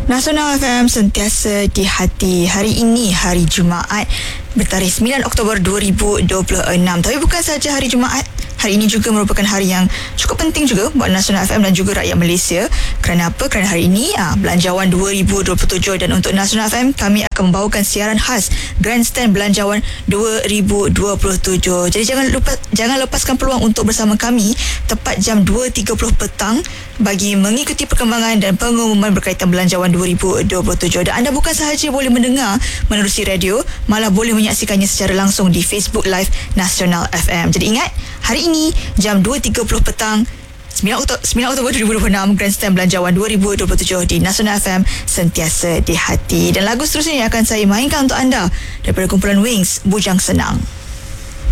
Nasional FM sentiasa di hati. Hari ini hari Jumaat bertarikh 9 Oktober 2026. Tapi bukan saja hari Jumaat, hari ini juga merupakan hari yang cukup penting juga buat Nasional FM dan juga rakyat Malaysia. Kerana apa? Kerana hari ini Belanjawan 2027, dan untuk Nasional FM kami akan membawakan siaran khas Grandstand Belanjawan 2027. Jadi jangan lepaskan peluang untuk bersama kami tepat jam 2.30 petang bagi mengikuti perkembangan dan pengumuman berkaitan Belanjawan 2027. Dan anda bukan sahaja boleh mendengar menerusi radio, malah boleh menyaksikannya secara langsung di Facebook Live Nasional FM. Jadi ingat, hari ini jam 2.30 petang 9 Oktober 2026, Grandstand Belanjawan 2027 di Nasional FM sentiasa di hati. Dan lagu seterusnya yang akan saya mainkan untuk anda daripada kumpulan Wings, Bujang Senang.